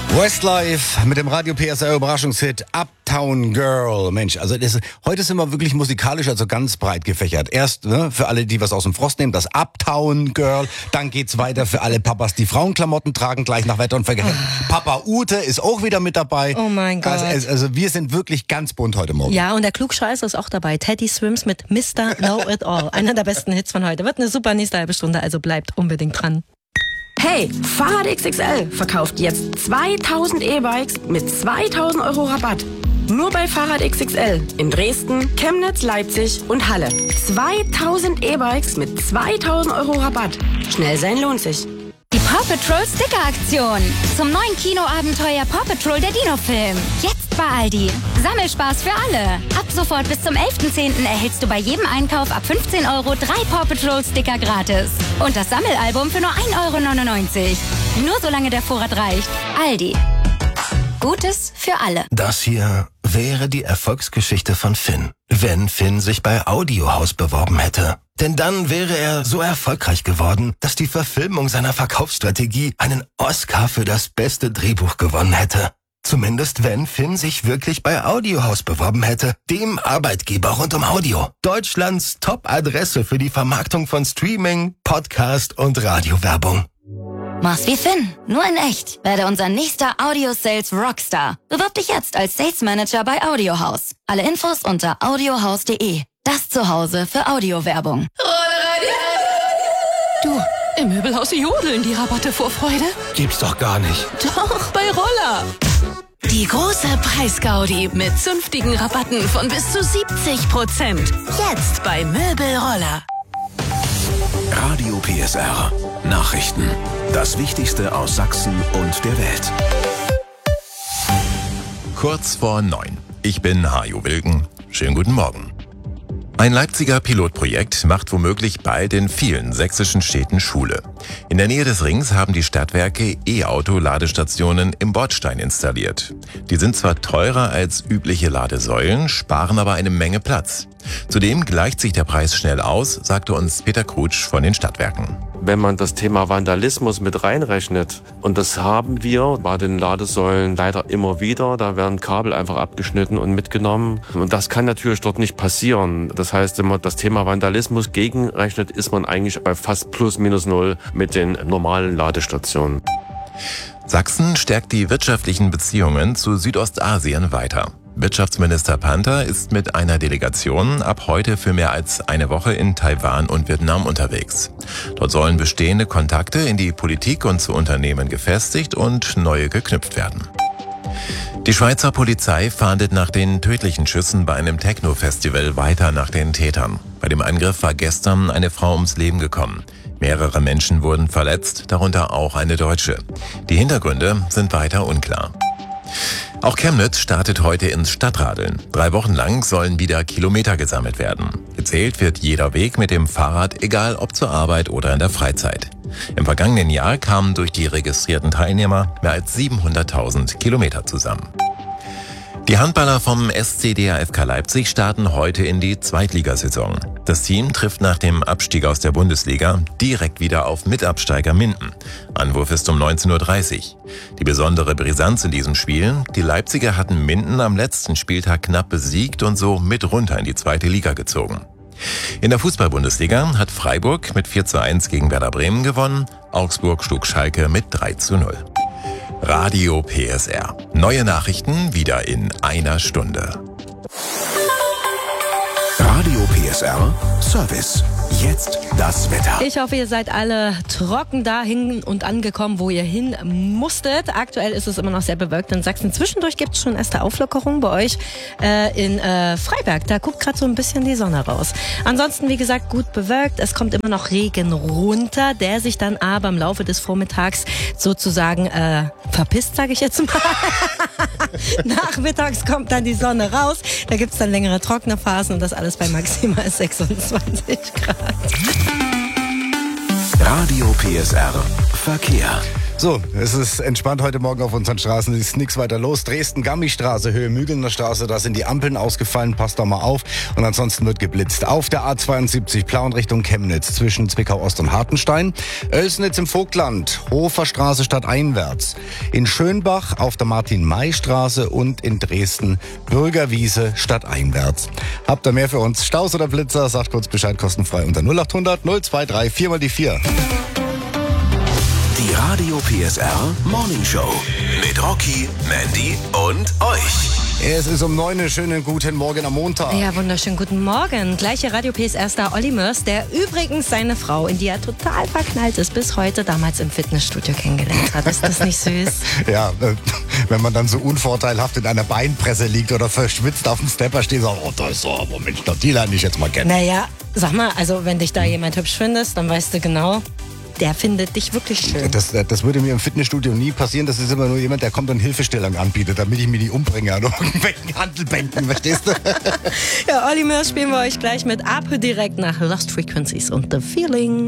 Westlife mit dem Radio PSR Überraschungshit Uptown Girl. Mensch, also heute sind wir wirklich musikalisch, also ganz breit gefächert. Erst für alle, die was aus dem Frost nehmen, das Uptown Girl. Dann geht's weiter für alle Papas, die Frauenklamotten tragen, gleich nach Wetter und Verkehr. Papa Ute ist auch wieder mit dabei. Oh mein Gott. Also wir sind wirklich ganz bunt heute Morgen. Ja, und der Klugscheißer ist auch dabei. Teddy Swims mit Mr. Know It All. Einer der besten Hits von heute. Wird eine super nächste halbe Stunde, also bleibt unbedingt dran. Hey, Fahrrad XXL verkauft jetzt 2000 E-Bikes mit 2000 Euro Rabatt. Nur bei Fahrrad XXL in Dresden, Chemnitz, Leipzig und Halle. 2000 E-Bikes mit 2000 Euro Rabatt. Schnell sein lohnt sich. Die Paw Patrol Sticker-Aktion. Zum neuen Kinoabenteuer Paw Patrol der Dino-Film. Jetzt bei Aldi. Sammelspaß für alle. Ab sofort bis zum 11.10. erhältst du bei jedem Einkauf ab 15 Euro 3 Paw Patrol Sticker gratis. Und das Sammelalbum für nur 1,99 Euro. Nur solange der Vorrat reicht. Aldi. Gutes für alle. Das hier wäre die Erfolgsgeschichte von Finn, wenn Finn sich bei Audiohaus beworben hätte. Denn dann wäre er so erfolgreich geworden, dass die Verfilmung seiner Verkaufsstrategie einen Oscar für das beste Drehbuch gewonnen hätte. Zumindest wenn Finn sich wirklich bei Audiohaus beworben hätte, dem Arbeitgeber rund um Audio. Deutschlands Top-Adresse für die Vermarktung von Streaming, Podcast und Radiowerbung. Mach's wie Finn, nur in echt. Werde unser nächster Audio-Sales Rockstar. Bewirb dich jetzt als Sales Manager bei Audiohaus. Alle Infos unter audiohaus.de. Das Zuhause für Audiowerbung. Du, im Möbelhaus jodeln die Rabatte vor Freude. Gibt's doch gar nicht. Doch, bei Roller. Die große Preisgaudi mit zünftigen Rabatten von bis zu 70%. Jetzt bei Möbelroller. Radio PSR. Nachrichten. Das Wichtigste aus Sachsen und der Welt. Kurz vor 9. Ich bin Hajo Wilken. Schönen guten Morgen. Ein Leipziger Pilotprojekt macht womöglich bald in vielen sächsischen Städten Schule. In der Nähe des Rings haben die Stadtwerke E-Auto-Ladestationen im Bordstein installiert. Die sind zwar teurer als übliche Ladesäulen, sparen aber eine Menge Platz. Zudem gleicht sich der Preis schnell aus, sagte uns Peter Krutsch von den Stadtwerken. Wenn man das Thema Vandalismus mit reinrechnet, und das haben wir bei den Ladesäulen leider immer wieder, da werden Kabel einfach abgeschnitten und mitgenommen. Und das kann natürlich dort nicht passieren. Das heißt, wenn man das Thema Vandalismus gegenrechnet, ist man eigentlich bei fast plus minus null mit den normalen Ladestationen. Sachsen stärkt die wirtschaftlichen Beziehungen zu Südostasien weiter. Wirtschaftsminister Panther ist mit einer Delegation ab heute für mehr als eine Woche in Taiwan und Vietnam unterwegs. Dort sollen bestehende Kontakte in die Politik und zu Unternehmen gefestigt und neue geknüpft werden. Die Schweizer Polizei fahndet nach den tödlichen Schüssen bei einem Techno-Festival weiter nach den Tätern. Bei dem Angriff war gestern eine Frau ums Leben gekommen. Mehrere Menschen wurden verletzt, darunter auch eine Deutsche. Die Hintergründe sind weiter unklar. Auch Chemnitz startet heute ins Stadtradeln. 3 Wochen lang sollen wieder Kilometer gesammelt werden. Gezählt wird jeder Weg mit dem Fahrrad, egal ob zur Arbeit oder in der Freizeit. Im vergangenen Jahr kamen durch die registrierten Teilnehmer mehr als 700.000 Kilometer zusammen. Die Handballer vom SC DAFK Leipzig starten heute in die Zweitligasaison. Das Team trifft nach dem Abstieg aus der Bundesliga direkt wieder auf Mitabsteiger Minden. Anwurf ist um 19:30 Uhr. Die besondere Brisanz in diesem Spiel: die Leipziger hatten Minden am letzten Spieltag knapp besiegt und so mit runter in die zweite Liga gezogen. In der Fußball-Bundesliga hat Freiburg mit 4:1 gegen Werder Bremen gewonnen. Augsburg schlug Schalke mit 3:0. Radio PSR. Neue Nachrichten wieder in einer Stunde. Radio PSR Service. Jetzt das Wetter. Ich hoffe, ihr seid alle trocken dahin und angekommen, wo ihr hin musstet. Aktuell ist es immer noch sehr bewölkt in Sachsen. Zwischendurch gibt es schon erste Auflockerung bei euch in Freiberg. Da guckt gerade so ein bisschen die Sonne raus. Ansonsten, wie gesagt, gut bewölkt. Es kommt immer noch Regen runter, der sich dann aber im Laufe des Vormittags sozusagen verpisst, sage ich jetzt mal. Nachmittags kommt dann die Sonne raus. Da gibt es dann längere trockene Phasen und das alles bei maximal 26 Grad. Radio PSR Verkehr. So, es ist entspannt heute Morgen auf unseren Straßen. Es ist nichts weiter los. Dresden-Gammi-Straße, Höhe Mügelner Straße, da sind die Ampeln ausgefallen. Passt doch mal auf. Und ansonsten wird geblitzt. Auf der A72 Plauen Richtung Chemnitz zwischen Zwickau-Ost und Hartenstein. Oelsnitz im Vogtland, Hofer Straße stadteinwärts. In Schönbach auf der Martin-May-Straße und in Dresden Bürgerwiese stadteinwärts. Habt ihr mehr für uns? Staus oder Blitzer? Sagt kurz Bescheid, kostenfrei unter 0800 023 4 mal die 4. Die Radio PSR Morning Show mit Rocky, Mandy und euch. Es ist um 9 Uhr. Schönen guten Morgen am Montag. Ja, wunderschönen guten Morgen. Gleiche Radio PSR-Star Olli Mörs, der übrigens seine Frau, in die er total verknallt ist, bis heute damals im Fitnessstudio kennengelernt hat. Ist das nicht süß? Ja, wenn man dann so unvorteilhaft in einer Beinpresse liegt oder verschwitzt auf dem Stepper steht, sagt, oh, da ist so, aber Mensch, die lerne ich jetzt mal kennen. Naja, sag mal, also wenn dich da jemand hübsch findest, dann weißt du genau, der findet dich wirklich schön. Das würde mir im Fitnessstudio nie passieren. Das ist immer nur jemand, der kommt und Hilfestellung anbietet, damit ich mir die umbringe an irgendwelchen Handelbänken, verstehst du? Ja, Olli Mörs spielen wir euch gleich mit Ape direkt nach Lost Frequencies und The Feeling.